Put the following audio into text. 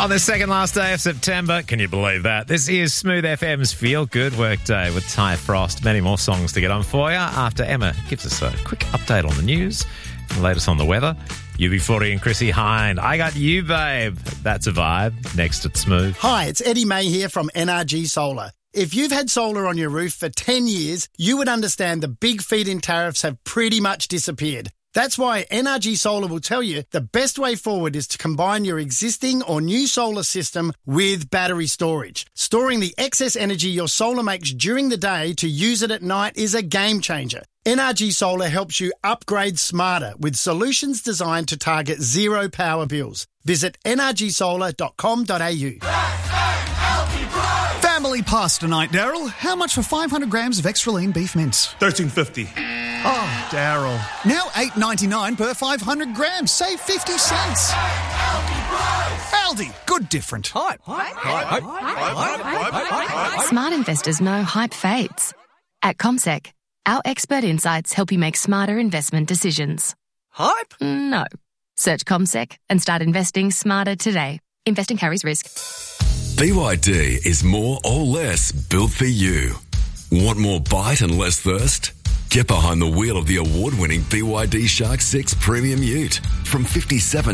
On the second last day of September, can you believe that? This is Smooth FM's Feel Good Workday with Ty Frost. Many more songs to get on for you after Emma gives us a quick update on the news and the latest on the weather. UB40 and Chrissy Hind. I got you, babe. That's a vibe. Next at Smooth. Hi, it's Eddie May here from NRG Solar. If you've had solar on your roof for 10 years, you would understand the big feed-in tariffs have pretty much disappeared. That's why NRG Solar will tell you the best way forward is to combine your existing or new solar system with battery storage. Storing the excess energy your solar makes during the day to use it at night is a game changer. NRG Solar helps you upgrade smarter with solutions designed to target zero power bills. Visit nrgsolar.com.au. Family pasta night, Daryl. How much for 500 grams of extra lean beef mince? $13.50. Oh, Daryl. Now $8.99 per 500 grams. Save 50 cents. Aldi. Good different. Hype. Smart investors know hype fades. At CommSec, our expert insights help you make smarter investment decisions. Hype? No. Search CommSec and start investing smarter today. Investing carries risk. BYD is more or less built for you. Want more bite and less thirst? Get behind the wheel of the award-winning BYD Shark 6 Premium Ute from $57